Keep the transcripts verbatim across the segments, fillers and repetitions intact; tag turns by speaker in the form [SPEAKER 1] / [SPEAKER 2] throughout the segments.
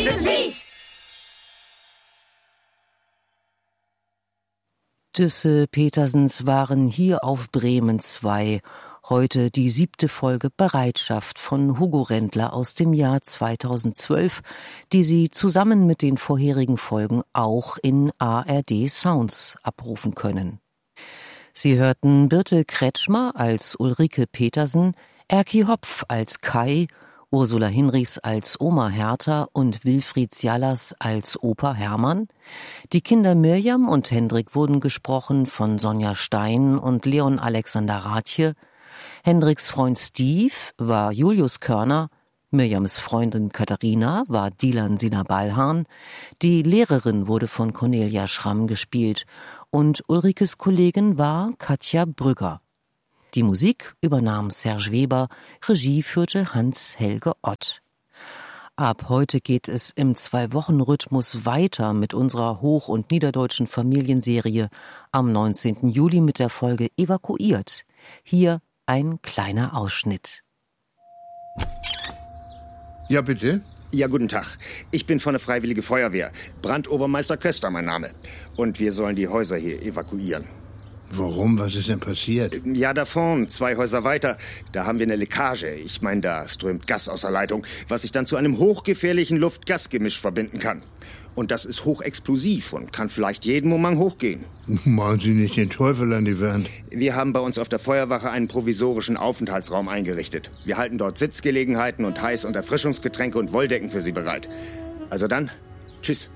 [SPEAKER 1] Düsse Petersens waren hier auf Bremen zwei. Heute die siebte Folge Bereitschaft von Hugo Rendler aus dem Jahr zweitausendzwölf, die Sie zusammen mit den vorherigen Folgen auch in A R D Sounds abrufen können. Sie hörten Birte Kretschmer als Ulrike Petersen, Erki Hopf als Kai, Ursula Hinrichs als Oma Hertha und Wilfried Sjallas als Opa Hermann. Die Kinder Mirjam und Hendrik wurden gesprochen von Sonja Stein und Leon Alexander Rathje. Hendriks Freund Steve war Julius Körner, Mirjams Freundin Katharina war Dilan Sina-Ballhahn, die Lehrerin wurde von Cornelia Schramm gespielt und Ulrikes Kollegin war Katja Brügger. Die Musik übernahm Serge Weber, Regie führte Hans-Helge Ott. Ab heute geht es im Zwei-Wochen-Rhythmus weiter mit unserer hoch- und niederdeutschen Familienserie. Am neunzehnten Juli mit der Folge Evakuiert. Hier ein kleiner Ausschnitt.
[SPEAKER 2] Ja, bitte?
[SPEAKER 3] Ja, guten Tag. Ich bin von der Freiwillige Feuerwehr. Brandobermeister Köster, mein Name. Und wir sollen die Häuser hier evakuieren.
[SPEAKER 2] Warum? Was ist denn passiert?
[SPEAKER 3] Ja, da vorn, zwei Häuser weiter, da haben wir eine Leckage. Ich meine, da strömt Gas aus der Leitung, was sich dann zu einem hochgefährlichen Luft-Gas-Gemisch verbinden kann. Und das ist hochexplosiv und kann vielleicht jeden Moment hochgehen.
[SPEAKER 2] Malen Sie nicht den Teufel an die Wand.
[SPEAKER 3] Wir haben bei uns auf der Feuerwache einen provisorischen Aufenthaltsraum eingerichtet. Wir halten dort Sitzgelegenheiten und Heiß- und Erfrischungsgetränke und Wolldecken für Sie bereit. Also dann, tschüss.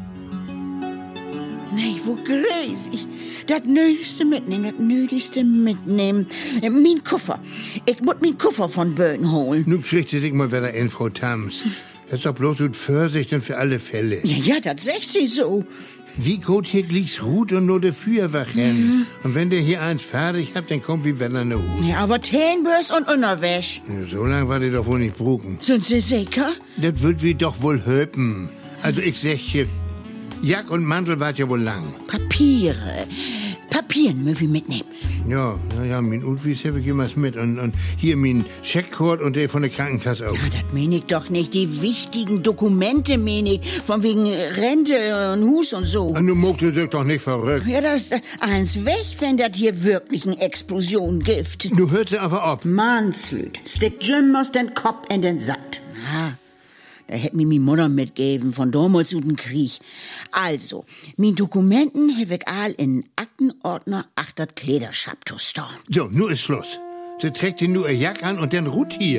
[SPEAKER 4] Nee, wo Grace, ich das Nötigste mitnehmen, das Nötigste mitnehmen. Mein Koffer. Ich muss meinen Koffer von Böden holen.
[SPEAKER 2] Nun kriegt sie sich mal wieder in, Frau Tams. Das ist doch bloß gut Vorsicht und für alle Fälle.
[SPEAKER 4] Ja, ja, das sagt sie so.
[SPEAKER 2] Wie gut hier liegt's Ruht und nur der Feuerwachen. Mhm. Und wenn der hier eins fertig habt, dann kommt wie wenn er ne Hut.
[SPEAKER 4] Ja, aber Tänbörs und Unterwäsch.
[SPEAKER 2] Ja, so lang war die doch wohl nicht bruken.
[SPEAKER 4] Sind Sie sicher?
[SPEAKER 2] Das wird wie doch wohl höpen. Also ich sag hier, Jack und Mantel wart ja wohl lang.
[SPEAKER 4] Papiere. Papieren müssen wir mitnehmen.
[SPEAKER 2] Ja, ja, ja, mein Utwies habe ich immer mit. Und, und hier mein Scheckcode und der von der Krankenkasse auch.
[SPEAKER 4] Ja, das meine ich doch nicht. Die wichtigen Dokumente meine ich. Von wegen Rente und Hus und so.
[SPEAKER 2] Und du muckst dich doch nicht verrückt.
[SPEAKER 4] Ja, das ist eins weg, wenn das hier wirklich eine Explosion gibt.
[SPEAKER 2] Du hörst sie aber ab.
[SPEAKER 4] Manslüt. Stick Jim aus den Kopf in den Sand. Ah. Da hätt mir mi Mutter mitgegeben von damals und dem Krieg. Also, mi Dokumenten hab ich all in Aktenordner achter Klederschaptus da.
[SPEAKER 2] So, nu ist Schluss. Sie trägt sie nur ihr Jack an und dann ruht hier.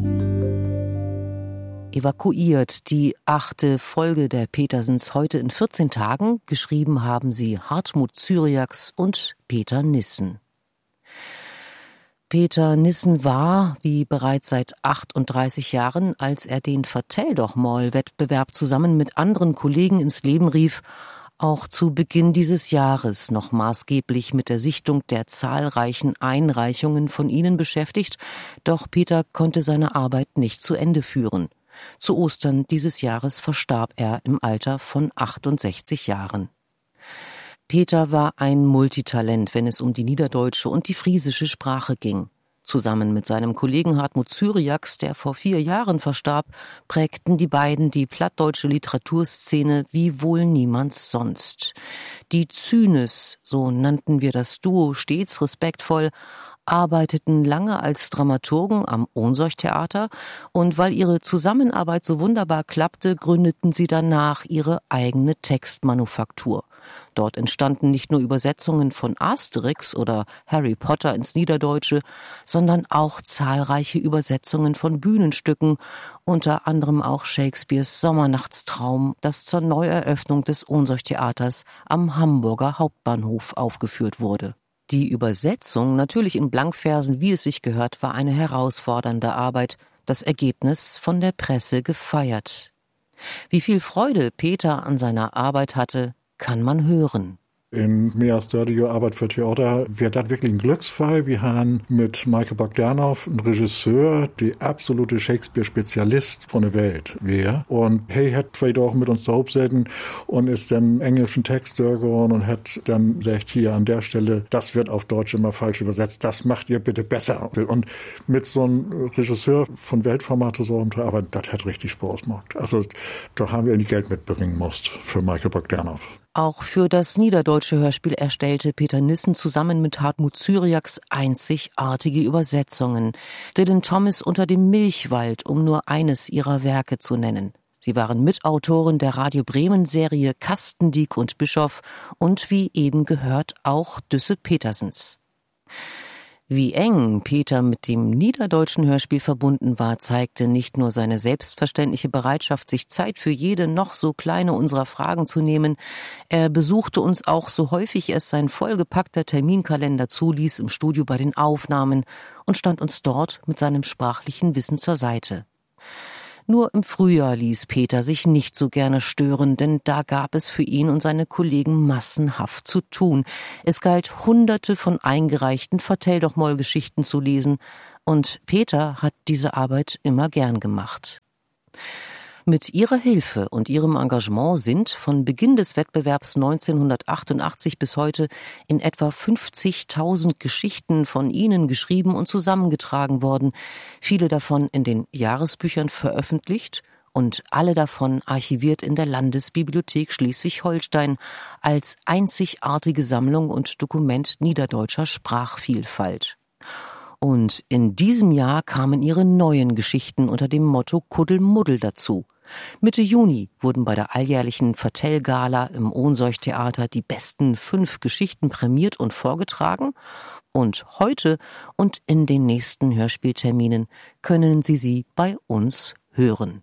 [SPEAKER 1] Evakuiert, die achte Folge der Petersens heute in vierzehn Tagen. Geschrieben haben sie Hartmut Zyriax und Peter Nissen. Peter Nissen war, wie bereits seit achtunddreißig Jahren, als er den Vertell-doch-mal-Wettbewerb zusammen mit anderen Kollegen ins Leben rief, auch zu Beginn dieses Jahres noch maßgeblich mit der Sichtung der zahlreichen Einreichungen von ihnen beschäftigt, doch Peter konnte seine Arbeit nicht zu Ende führen. Zu Ostern dieses Jahres verstarb er im Alter von achtundsechzig Jahren. Peter war ein Multitalent, wenn es um die niederdeutsche und die friesische Sprache ging. Zusammen mit seinem Kollegen Hartmut Zyriax, der vor vier Jahren verstarb, prägten die beiden die plattdeutsche Literaturszene wie wohl niemand sonst. Die Zynes, so nannten wir das Duo stets respektvoll, arbeiteten lange als Dramaturgen am Ohnsorg-Theater und weil ihre Zusammenarbeit so wunderbar klappte, gründeten sie danach ihre eigene Textmanufaktur. Dort entstanden nicht nur Übersetzungen von Asterix oder Harry Potter ins Niederdeutsche, sondern auch zahlreiche Übersetzungen von Bühnenstücken, unter anderem auch Shakespeares Sommernachtstraum, das zur Neueröffnung des Ohnsorg-Theaters am Hamburger Hauptbahnhof aufgeführt wurde. Die Übersetzung, natürlich in Blankversen, wie es sich gehört, war eine herausfordernde Arbeit, das Ergebnis von der Presse gefeiert. Wie viel Freude Peter an seiner Arbeit hatte, kann man hören.
[SPEAKER 5] In mehr als dreißig Jahren Arbeit für Theater wäre das wirklich ein Glücksfall. Wir haben mit Michael Bogdanov einen Regisseur, der absolute Shakespeare-Spezialist von der Welt wäre. Und hey, hat vielleicht auch mit uns da hopsetten und ist dem englischen Text durchgegangen und hat dann gesagt, hier an der Stelle, das wird auf Deutsch immer falsch übersetzt, das macht ihr bitte besser. Und mit so einem Regisseur von Weltformat so zu arbeiten, das hat richtig Spaß gemacht. Also da haben wir eigentlich Geld mitbringen müssen für Michael Bogdanov.
[SPEAKER 1] Auch für das niederdeutsche Hörspiel erstellte Peter Nissen zusammen mit Hartmut Zyriax einzigartige Übersetzungen. Dylan Thomas unter dem Milchwald, um nur eines ihrer Werke zu nennen. Sie waren Mitautoren der Radio Bremen-Serie Kastendiek und Bischof und wie eben gehört auch Düsse Petersens. Wie eng Peter mit dem niederdeutschen Hörspiel verbunden war, zeigte nicht nur seine selbstverständliche Bereitschaft, sich Zeit für jede noch so kleine unserer Fragen zu nehmen. Er besuchte uns auch, so häufig es sein vollgepackter Terminkalender zuließ, im Studio bei den Aufnahmen und stand uns dort mit seinem sprachlichen Wissen zur Seite. Nur im Frühjahr ließ Peter sich nicht so gerne stören, denn da gab es für ihn und seine Kollegen massenhaft zu tun. Es galt, hunderte von eingereichten Vertell-doch-mal-Geschichten zu lesen, und Peter hat diese Arbeit immer gern gemacht. Mit ihrer Hilfe und ihrem Engagement sind von Beginn des Wettbewerbs neunzehnhundertachtundachtzig bis heute in etwa fünfzigtausend Geschichten von ihnen geschrieben und zusammengetragen worden, viele davon in den Jahresbüchern veröffentlicht und alle davon archiviert in der Landesbibliothek Schleswig-Holstein als einzigartige Sammlung und Dokument niederdeutscher Sprachvielfalt. Und in diesem Jahr kamen ihre neuen Geschichten unter dem Motto Kuddelmuddel dazu. Mitte Juni wurden bei der alljährlichen Vertellgala im Ohnsorg-Theater die besten fünf Geschichten prämiert und vorgetragen. Und heute und in den nächsten Hörspielterminen können Sie sie bei uns hören.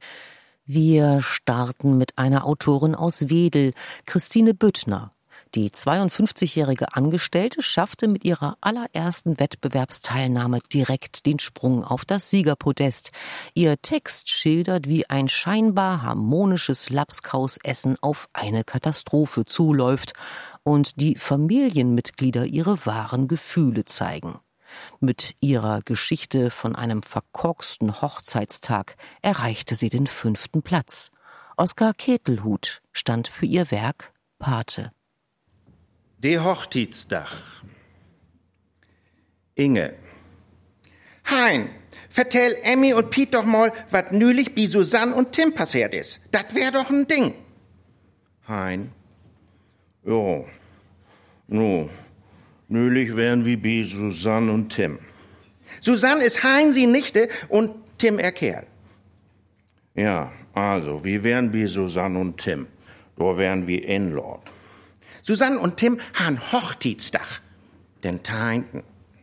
[SPEAKER 1] Wir starten mit einer Autorin aus Wedel, Christine Büttner. Die zweiundfünfzigjährige Angestellte schaffte mit ihrer allerersten Wettbewerbsteilnahme direkt den Sprung auf das Siegerpodest. Ihr Text schildert, wie ein scheinbar harmonisches Lapskausessen auf eine Katastrophe zuläuft und die Familienmitglieder ihre wahren Gefühle zeigen. Mit ihrer Geschichte von einem verkorksten Hochzeitstag erreichte sie den fünften Platz. Oskar Ketelhut stand für ihr Werk Pate.
[SPEAKER 6] De Hochzeitsdach. Inge. Hein, vertell Emmy und Piet doch mal, wat nülich bi Susanne und Tim passiert is. Dat wär doch ein Ding. Hein. Jo. Nu, nülich wären wie bi Susanne und Tim. Susanne ist Hein sie Nichte und Tim er Kerl. Ja, also, wie wären bi Susanne und Tim? Da wären wir Inlord. Susanne und Tim han Hochzeitsdach. Den Teinten.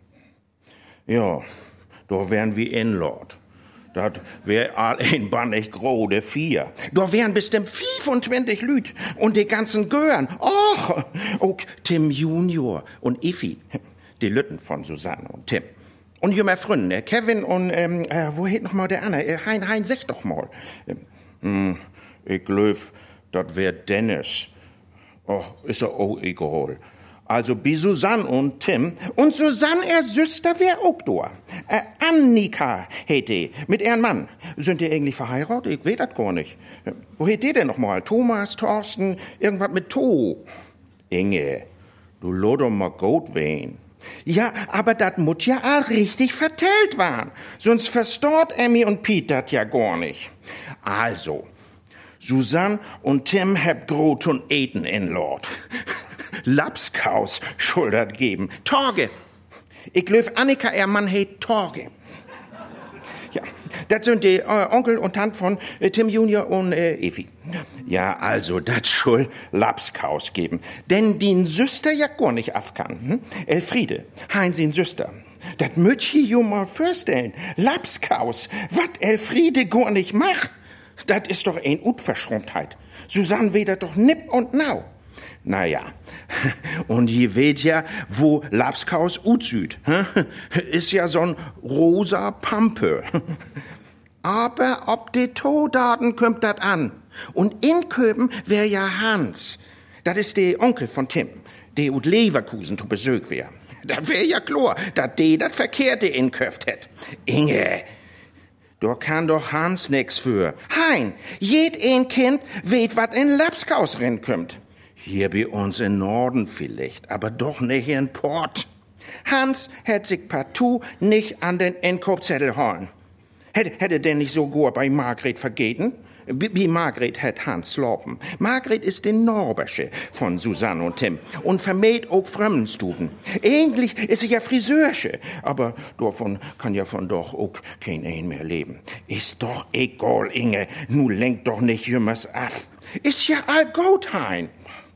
[SPEAKER 6] Ja, da wären wir Inlord. Dat wär all ein bannig grode vier. Da wären bestimmt fünfundzwanzig Lüt und die ganzen Gören. Och, auch Tim Junior und Iffi. Die Lütten von Susanne und Tim. Und jünger Freunde, Kevin und, ähm, äh, wo heet noch mal der andere? Äh, Hein, Hein, sag doch mal. Ähm, ich glaub, dat wär Dennis. Oh, ist er auch egal. Also, bi Susanne und Tim. Und Susanne, er Süster, wär auch da. Äh, Annika heet die, mit ihrem Mann. Sind die eigentlich verheiratet? Ich weiß das gar nicht. Äh, wo heet die denn nochmal? Thomas, Thorsten, irgendwas mit To. Inge, du lo doch mal gut wehen. Ja, aber dat mut ja all richtig vertellt waren. Sonst verstort Emmy und Piet dat ja gar nicht. Also, Susanne und Tim heb Grot und Eten in Lord. Lapskaus schuldet geben. Torge. Ich löf Annika, ihr Mann heet Torge. Ja, das sind die äh, Onkel und Tant von äh, Tim Junior und äh, Effi. Ja, also, das schul Lapskaus geben. Denn die Süster ja gar nicht afkan. Hm? Elfriede, hein sin Süster. Dat müt hi jo mal vorstellen. Lapskaus, wat Elfriede gar nicht macht. Das ist doch ein Unverschämtheit. Susanne weht doch nipp und nau. Naja, und je weht ja, wo Lapskaus utsüd. Ist ja so'n rosa Pampe. Aber ob die Todaten kommt dat an. Und in Köpen wär ja Hans. Das ist der Onkel von Tim, der ut Leverkusen zu Besuch wär. Das wär ja klar, dass der das Verkehrte inköft hätt. Inge, da kann doch Hans nix für. Hein, jed ein Kind weet, wat in Lapskaus renkommt. Hier bei uns in Norden vielleicht, aber doch nicht in Port. Hans hätt sich partout nicht an den Inkaufszettel holen. Hätte, hätte denn nicht sogar bei Margret vergeten? Wie Margret hätt Hans slopen. Margret ist den Norbersche von Susanne und Tim und vermäht auch Fremdenstuden. Eigentlich ist sie ja Friseursche, aber davon kann ja von doch auch kein ein mehr leben. Ist doch egal, Inge, nu lenkt doch nicht jümmers ab. Ist ja all gut, hein.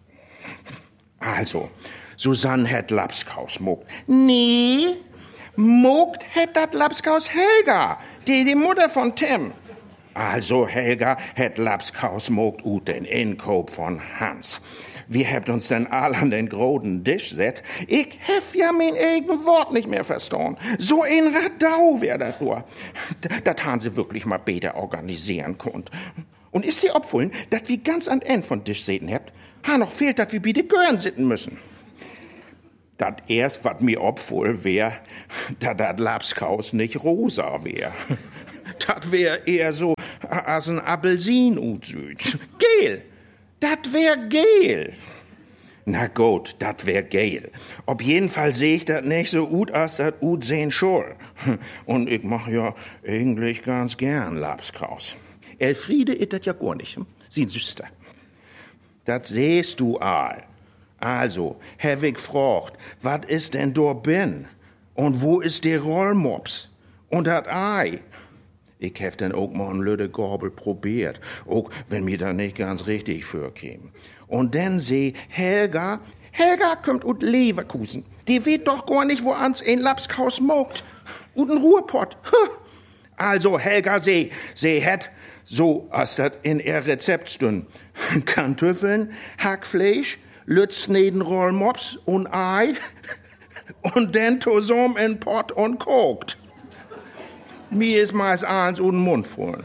[SPEAKER 6] Also, Susanne hätt Lapskaus mogt. Nee, mogt hätt dat Lapskaus Helga, die die Mutter von Tim. Also Helga hätt Lapskaus mogt ut den Inkauf von Hans. Wir habt uns denn all an den großen Tisch set. Ich hef ja mein eigen Wort nicht mehr verstanden. So ein Radau wär das nur. Das han sie wirklich mal besser organisieren konnt. Und ist dir opfallen, dass wir ganz an End von Tisch säten habt? Ha, noch fehlt, dass wir bitte Gören sitten müssen. Das erst, wat mir opfallen wär, dass das Lapskaus nicht rosa wär. Das wär eher so als ein Appelsin ut süd. Gel. Das wär gel. Na gut, das wär gel. Auf jeden Fall seh ich das nicht so ut, als das ut sehen soll. Und ich mach ja eigentlich ganz gern Lapskaus. Elfriede ist das ja gar nicht. Sie Süster. Das sehst du all. Also, hab ich gefragt, wat ist denn da bin? Und wo ist der Rollmops? Und dat Ei? Ich hab dann auch mal ein Lüde Gorbel probiert, auch wenn mir da nicht ganz richtig vorkäme. Und dann seh Helga, Helga kommt ut Leverkusen. Die weet doch gar nicht, wo ans ein Lapskaus mogt. Und ein Ruhrpott. Also Helga seh, seh het, so als dat in ihr Rezept stünd. Kartoffeln, Hackfleisch, Lützneden Rollmops und Ei und dann zusammen in Pott und kocht. Mir ist meist eins und Mund voll.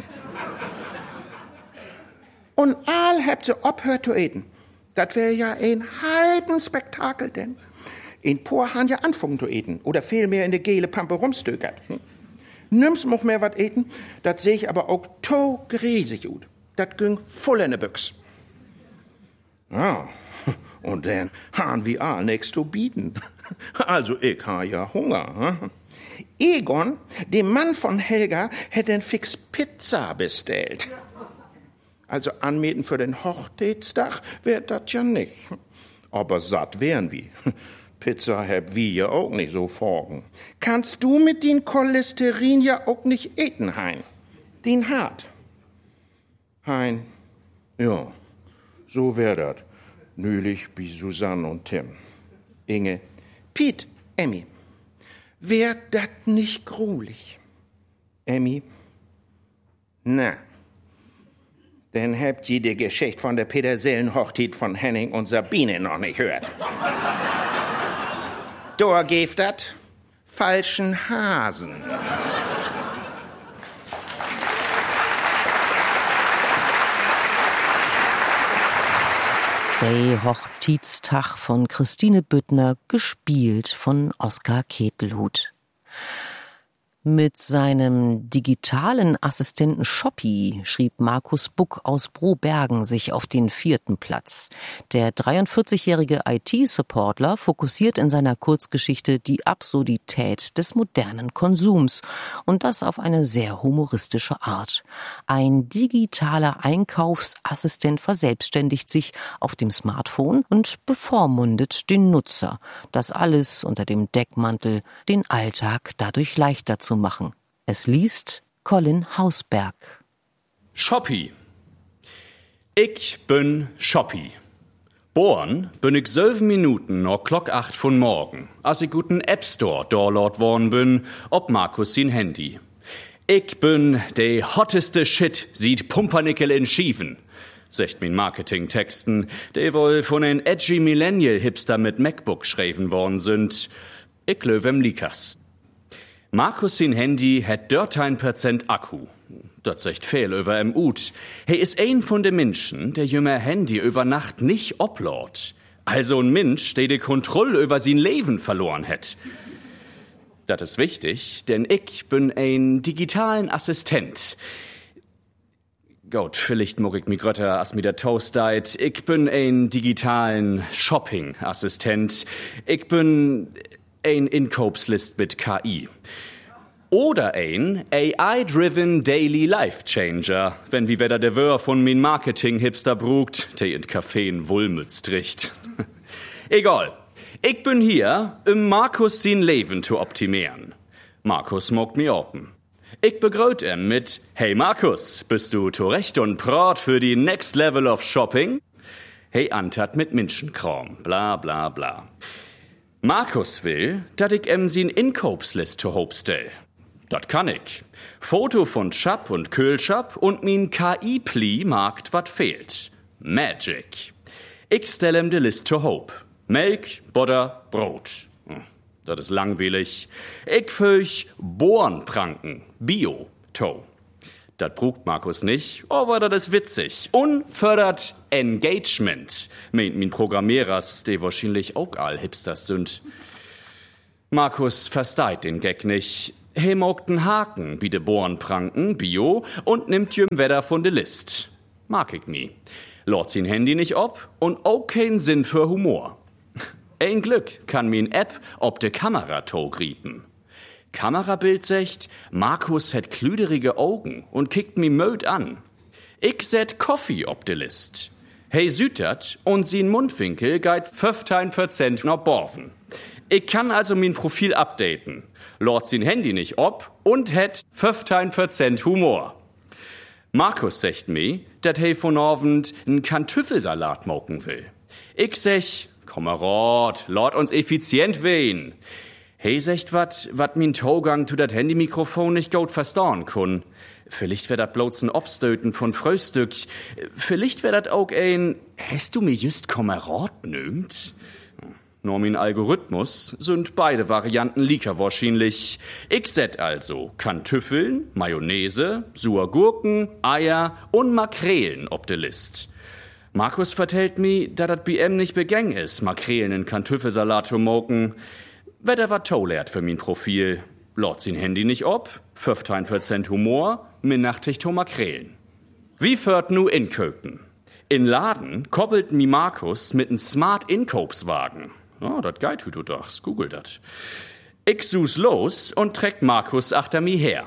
[SPEAKER 6] Und all habt sie ophört zu eten. Das wär ja ein Heidenspektakel denn. In Por han ja anfangen zu eten oder vielmehr in de gele Pampe rumstökert. Hm? Nimm's moch mehr wat eten, das seh ich aber auch to griesig ut. Dat ging voll in de Büchs. Ja, und dann han wir all nix zu bieten. Also ich ha ja Hunger. Hm? Egon, der Mann von Helga, hätte ein fix Pizza bestellt. Also anmieten für den Hochzeitstag wär das ja nicht. Aber satt wären wir. Pizza hab wir ja auch nicht so forgen. Kannst du mit den Cholesterin ja auch nicht eten, Hein? Den hart. Hein, ja, so wär dat. Nülich wie Susanne und Tim. Inge, Piet, Emmy. Wär dat nicht grulich? Emmy? Na, denn habt ihr die Geschichte von der Petersillenhochzeit von Henning und Sabine noch nicht gehört. Da geeft dat falschen Hasen.
[SPEAKER 1] Der Hochzeitstag von Christine Büttner, gespielt von Oskar Ketelhut. Mit seinem digitalen Assistenten Shoppi schrieb Markus Buck aus Brobergen sich auf den vierten Platz. Der dreiundvierzigjährige I T-Supportler fokussiert in seiner Kurzgeschichte die Absurdität des modernen Konsums und das auf eine sehr humoristische Art. Ein digitaler Einkaufsassistent verselbstständigt sich auf dem Smartphone und bevormundet den Nutzer. Das alles unter dem Deckmantel, den Alltag dadurch leichter zu machen. Es liest Colin Hausberg.
[SPEAKER 7] Shoppi. Ich bin Shoppi. Born bin ich zwölf Minuten noch Glock acht von morgen, als ich guten App Store download worden bin, ob Markus sein Handy. Ich bin der hotteste Shit, sieht Pumpernickel in Schiefen, sagt mein Marketingtexten, die wohl von den edgy Millennial-Hipster mit MacBook geschrieben worden sind. Ich löwe im Likas. Markus sin Handy hat dreizehn Prozent Akku. Das sagt viel über em Ut. He is ein von de Menschen, der jümmer Handy über Nacht nicht upload. Also ein Mensch, der die Kontrolle über sein Leben verloren hat. Das ist wichtig, denn ich bin ein digitalen Assistent. Gott, vielleicht mag ich mich grötter, als mir der Toast deit. Ich bin ein digitalen Shopping-Assistent. Ich bin ein Inkaufslist mit K I. Oder ein A I-driven Daily Life Changer, wenn wie weder der Wör von min Marketing-Hipster brugt, der in Café in Wulmütz tricht. Egal. Ich bin hier, um Markus sin Leben zu optimieren. Markus mogt mir open. Ich begrüß ihn mit, hey Markus, bist du zurecht und prat für die Next Level of Shopping? Hey Antat mit Menschenkram, bla bla bla. Markus will, dat ich em sin Inkaufslist zu hob stell. Dat kann ich. Foto von Schap und Kühlschap und min K I-Pli markt wat fehlt. Magic. Ich stell em de List zu hob. Milch, Butter, Brot. Hm, das ist langweilig. Ich fürch Bornpranken, Bio, to. Das brugt Markus nicht, aber das ist witzig. Unfördert Engagement, meint min Programmierers, die wahrscheinlich auch all Hipsters sind. Markus versteht den Gag nicht. He mogt n Haken, wie de Bornpranken, Bio, und nimmt jüm Wetter von de List. Mag ich mi. Lord sin Handy nicht ob und auch kein Sinn für Humor. Ein Glück kann min App ob de Kamera to griepen. Kamerabild secht, Markus hat klüderige Augen und kickt mi möd an. Ich set Coffee ob de List. Hey sütert und sin Mundwinkel geit fünfzehn Prozent noch borfen. Ich kann also min Profil updaten. Lord sin Handy nicht ob und het fünfzehn Prozent Humor. Markus secht mi, dat hey von Abend n Kantüffelsalat moken will. Ich sech, Kamerad, lord uns effizient wehen. Hey secht wat, wat min Togang zu dat Handymikrofon nicht gut verstauen kun. Vielleicht wär dat bloß n Obstöten von Fröstück. Vielleicht wär dat auch ein, hast du mir just Kamerad nömt? Nur min Algorithmus sind beide Varianten liker wahrscheinlich. Ich set also Kantüffeln, Mayonnaise, Surgurken, Eier und Makrelen ob de List. Markus vertellt mi, da dat B M nicht begäng is, Makrelen in Kantüffelsalat zu moken. Wetter wat tollert für min Profil. Lord sin Handy nicht ob, fünfzehn Prozent Humor, minnachtig to Makrelen. Wie führt nu Inköpen? In Laden koppelt mi Markus mit n Smart Inkaufswagen. Oh, dat geit du doch, google dat. Ich sus los und trägt Markus achter mi her.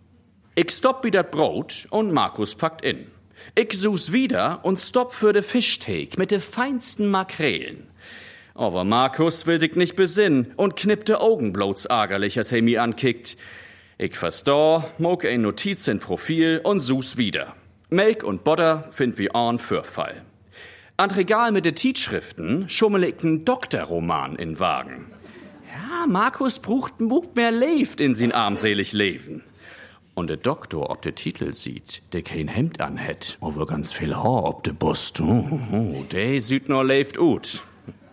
[SPEAKER 7] Ich stopp wie dat Brot und Markus packt in. Ich sus wieder und stopp für de Fischteig mit de feinsten Makrelen. Aber Markus will sich nicht besinnen und knippt de Augen bloß ärgerlich, als er mi ankickt. Ich versteh, mog ein Notiz in Profil und sus wieder. Milch und Butter find wie an Fürfall. An Regal mit de Tietschriften schummel ich n Doktorroman in Wagen. Ja, Markus brucht mugt mehr Leeft in sin armselig Leben. Und der Doktor ob de Titel sieht, der kein Hemd anhät, aber ganz viel Haar ob de Brust. Oh, oh, der sieht nur leeft ut.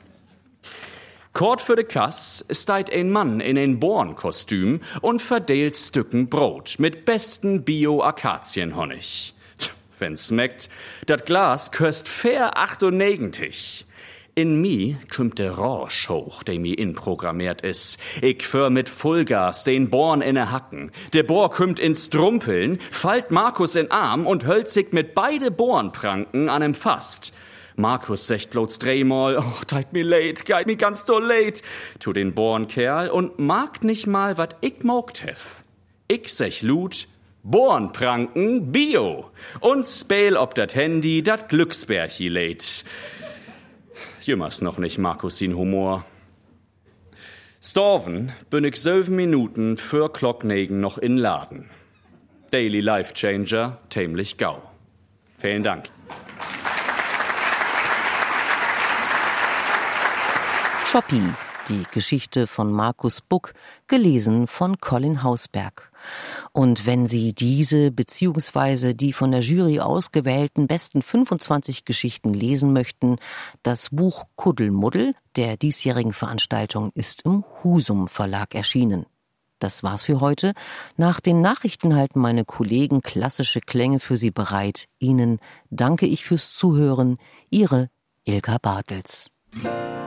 [SPEAKER 7] Kort für de Kass steit ein Mann in ein Bornkostüm und verdeelt Stücken Brot mit besten Bio-Akazienhonig. Wenn's schmeckt, dat Glas köst fair achtundnegenzig. In mi kümmt der Rausch hoch, der mi inprogrammiert is. Ich für mit Vollgas den Born inne Hacken. Der Bohr kümmt ins Strumpeln, fallt Markus in Arm und hölzt sich mit beide Bornpranken an em Fast. Markus secht bloß dreimal, och, teit mi leid, geit mi ganz doll leid, tu den Bornkerl und mag nicht mal, wat ich mogt hef. Ich sech Lut, Bornpranken Bio und speel ob dat Handy dat Glücksbärchi lädt. Jümmers noch nicht Markus sin Humor. Storven bin ich sieben Minuten für Klocknegen noch in Laden. Daily Life Changer, tämlich gau. Vielen Dank.
[SPEAKER 1] Shoppy, die Geschichte von Markus Buck, gelesen von Colin Hausberg. Und wenn Sie diese bzw. die von der Jury ausgewählten besten fünfundzwanzig Geschichten lesen möchten, das Buch Kuddelmuddel der diesjährigen Veranstaltung ist im Husum Verlag erschienen. Das war's für heute. Nach den Nachrichten halten meine Kollegen klassische Klänge für Sie bereit. Ihnen danke ich fürs Zuhören. Ihre Ilka Bartels.